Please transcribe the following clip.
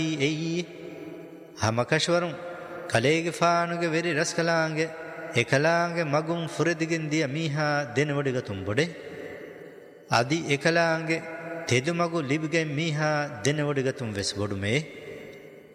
ಎಯಿ ಹಮಕಶ್ವರುಂ ಕಲೇಗೆ ಫಾನುಗೆ very ರಸ್ಕಲಾಂಗೆ ಎಕಲಾಂಗೆ ಮಗುಂ ಫುರೆದಿಗೆಂದಿಯ ಮೀಹಾ ದೆನವಡಿಗತುಂ ಬೊಡೆ ಅದಿ ಎಕಲಾಂಗೆ ತೆದು ಮಗು ಲಿಬಿಗೆ ಮೀಹಾ ದೆನವಡಿಗತುಂ ವೆಸ್ ಬೊಡುಮೇ